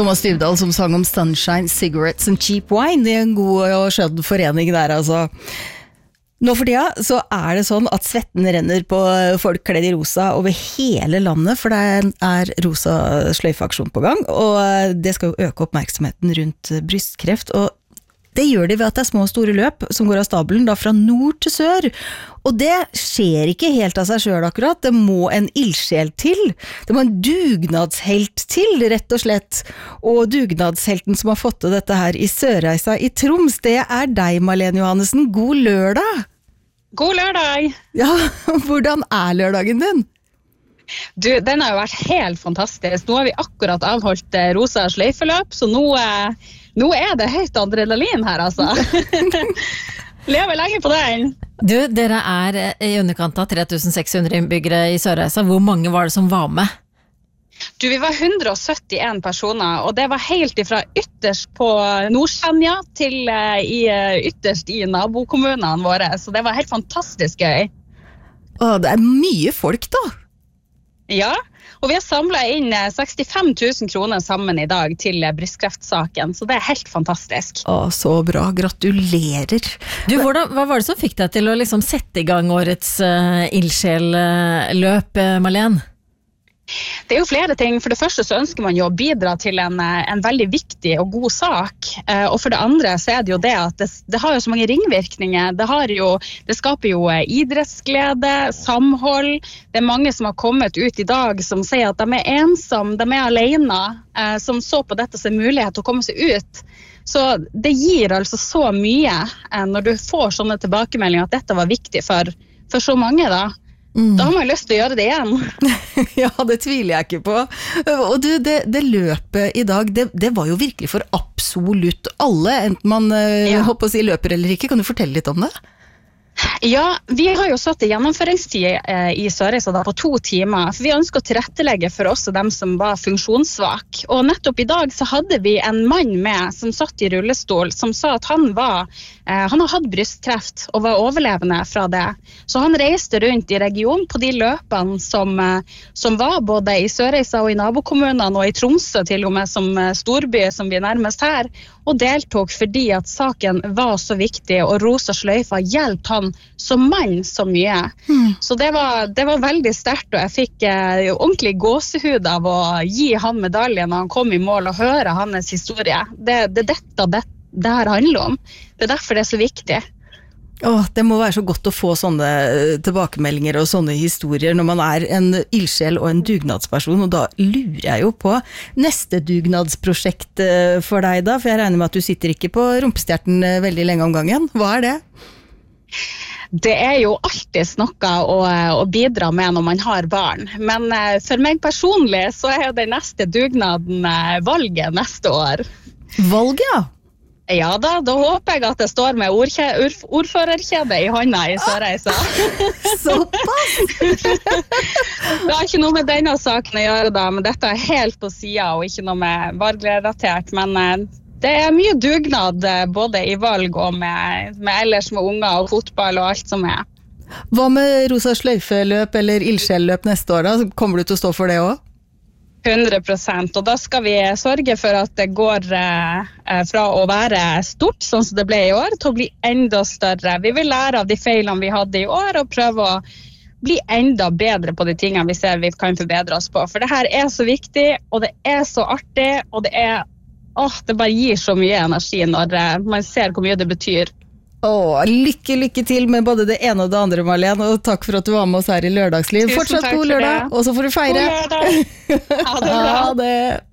Thomas Dybdahl som sang om Sunshine, Cigarettes and Cheap Wine. Det en god og skjønn forening der, altså. Nå for tida så det sånn at svetten renner på folk kledd i rosa over hele landet, for det rosa sløyfeaksjon på gang, og det skal jo øke oppmerksomheten rundt brystkreft, og det gjør de ved at det små og store løp som går av stabelen da fra nord til sør, og det skjer ikke helt av seg selv akkurat, det må en ildsjel til, det må en dugnadshelt til, rett og slett, og dugnadshelten som har fått til dette her i Sørreisa i Troms, det deg, Malene Johannessen. God lørdag! God lørdag! Ja, hvordan lørdagen din? Du, den har jo vært helt fantastisk. Nå har vi akkurat avholdt rosa sløyfeløp, så nå det høyt adrenalin her, altså. Lever lenge på den. Du, dere i underkant av 3600 innbyggere i Sørreisa. Hvor mange var det som var med? Du, vi var 171 personer, og det var helt ifra ytterst på Nordsenja til ytterst i nabokommunene våre, så det var helt fantastisk gøy. Det mye folk da. Ja, og vi har samlet inn 65 000 kroner sammen i dag til brystkreftsaken, så det helt fantastisk. Så bra, gratulerer. Du, hva var det som fikk deg til å liksom sette i gang årets ildsjelløp, Malene? Det jo flere ting. For det første så ønsker man jo å bidra til en veldig viktig og god sak. Og for det andre så det jo det at det har jo så mange ringvirkninger. Det skaper jo idrettsglede, samhold. Det mange som har kommet ut i dag som sier at de ensomme, de alene, som så på dette som mulighet til å komme seg ut. Så det gir altså så mye når du får sånne tilbakemeldinger at dette var viktig for så mange da. Da har man lyst til å gjøre det igjen. Ja, det tviler jeg ikke på. Og du, det løpet i dag, det var jo virkelig for absolutt alle, enten man håper å si løper eller ikke. Kan du fortelle litt om det? Ja, vi har jo satt gjennomføringstid i Sørreisa på 2 timer, for vi ønsker å tilrettelegge for oss og dem som var funksjonssvak. Og nettopp i dag så hadde vi en mann med som satt i rullestol, som sa at han har hatt brystkreft og var overlevende fra det. Så han reiste rundt i regionen på de løpene som var både i Sørreisa og i nabokommunene og i Tromsø til og med som storby som vi nærmest her, og deltok fordi at saken var så viktig, og rosa sløyfa hjelpte han som mann så mye. Så det var veldig sterkt, og jeg fikk ordentlig gåsehud av å gi han medaljen når han kom i mål og høre hans historie. Det dette her handler om. Det derfor det så viktig. Det må være så godt å få sånne tilbakemeldinger og sånne historier når man en ildsjel og en dugnadsperson, og da lurer jeg jo på neste dugnadsprosjekt for deg da, for jeg regner med at du sitter ikke på rumpestjerten veldig lenge om gangen. Hva det? Det jo alltid noe å bidra med når man har barn, men for meg personlig så jo den neste dugnaden valget neste år. Valget, ja? Ja da håper jeg at det står med ordførerkjede i hånda i Sørreisa. Såpass! Det har ikke noe med denne saken å gjøre da, men dette helt på siden og ikke noe med valgrelatert, men det mye dugnad både i valg og med ellers med unger og fotball og alt som Hva med rosa sløyfeløp eller ildsjelløp neste år da? Kommer du til å stå for det også? 100%, og da skal vi sørge for at det går fra å være stort, sånn som det ble i år, til å bli enda større. Vi vil lære av de feilene vi hadde i år, og prøve å bli enda bedre på de tingene vi ser vi kan forbedre oss på. For det her så viktig, og det så artig, og det bare gir så mye energi når man ser hvor mye det betyr. Lykke til med både det ene og det andre, Malene, og takk for at du var med oss her i Lørdagsliv. Fortsatt god lørdag, og så får du feire. God lørdag. Ha det bra. Ha det.